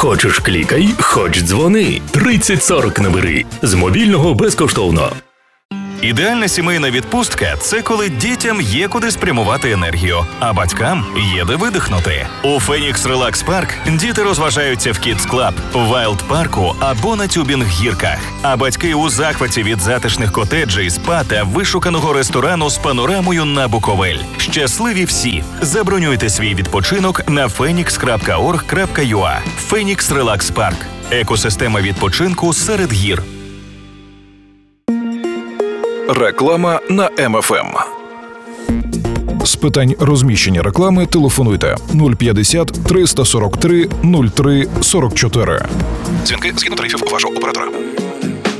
Хочеш клікай, хоч дзвони. 3040 набери. З мобільного безкоштовно. Ідеальна сімейна відпустка – це коли дітям є куди спрямувати енергію, а батькам є де видихнути. У Phoenix Relax Park діти розважаються в Kids Club, Wild Park'у або на тюбінг-гірках. А батьки у захваті від затишних котеджей, спа та вишуканого ресторану з панорамою на Буковель. Щасливі всі! Забронюйте свій відпочинок на phoenix.org.ua. Phoenix Relax Park – екосистема відпочинку серед гір. Реклама на МФМ. З питань розміщення реклами телефонуйте 050 343 03 44. Дзвінки згідно тарифів вашого оператора.